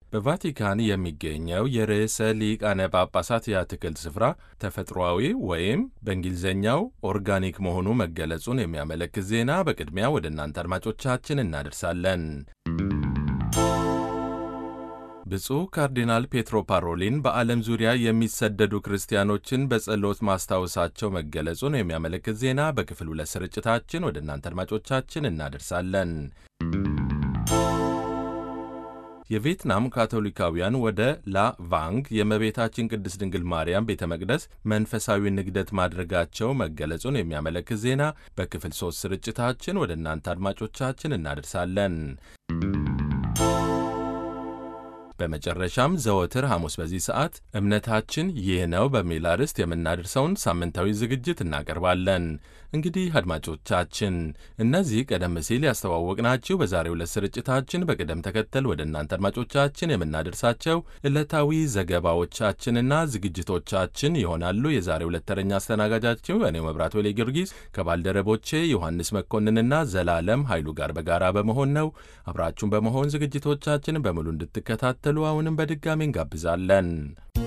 በቫቲካን የሚገኘው የርዕሰ ሊቃነ ጳጳሳት የአትክልት ስፍራ ተፈጥሯዊ ወይም በእንግሊዝኛው ኦርጋኒክ መሆኑ መገለጹን የሚያመለክት ዜና በቅድሚያ ወደ እናንተ አድማጮቻችን እናደርሳለን። ብፁዕ ካርዲናል ፔትሮ ፓሮሊን በዓለም ዙሪያ የሚሰደዱ ክርስቲያኖችን በጸሎት ማስታወሳቸው መገለጹን የሚያመለክት ዜና በክፍል 2 ስርጭታችን ወደ እናንተ አድማጮቻችን እናደርሳለን። የቪየትናም ካቶሊካውያን ወደ ላቫንግ የእመቤታችን ቅድስት ድንግል ማርያም ቤተ መቅደስ መንፈሳዊ ንግደት ማድረጋቸው መገለጹን የሚያመለክት ዜና በክፍል 3 ስርጭታችን ወደ እናንተ አድማጮቻችን እናደርሳለን። በመጨረሻም ዘወትር ሐሙስ በዚህ ሰዓት እምነታችን ይህ ነው በሚል አርዕስት የምናደርሰውን ሳምንታዊ ዝግጅት እናቀርባለን። እንግዲህ አድማጮቻችን እነዚህ ቀደም ሲል ያስተዋወቅናችሁ በዛሬው ዕለት ስርጭታችን በቅደም ተከተል ወደ እናንተ አድማጮቻችን የምናደርሳቸው ዕለታዊ ዘገባዎቻችንና ዝግጅቶቻችን ይሆናሉ። የዛሬው ዕለት ተረኛ አስተናጋጃችሁ እኔው መብራት ወሌ ጊዮርጊስ ከባልደረቦቼ ዮሐንስ መኮንንና ዘላለም ኃይሉ ጋር በጋራ በመሆን ነው። አብራችሁን በመሆን ዝግጅቶቻችንን በሙሉ እንድትከታተሉ አሁንም በድጋሚ እንጋብዛለን።